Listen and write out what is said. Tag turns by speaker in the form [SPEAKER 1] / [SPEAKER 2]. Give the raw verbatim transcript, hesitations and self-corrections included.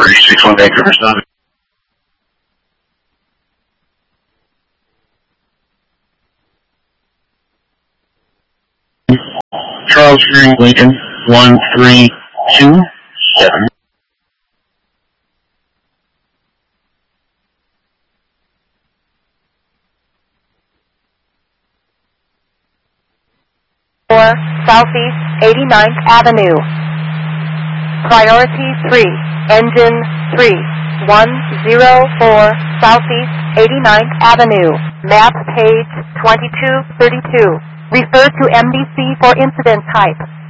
[SPEAKER 1] three six one Vancouver, stop. Charles Street, Lincoln, one three two seven.
[SPEAKER 2] four Southeast eighty-ninth Avenue. Priority three, engine three one zero four Southeast eighty-ninth Avenue. Map page twenty-two thirty-two. Refer to M D C for incident type.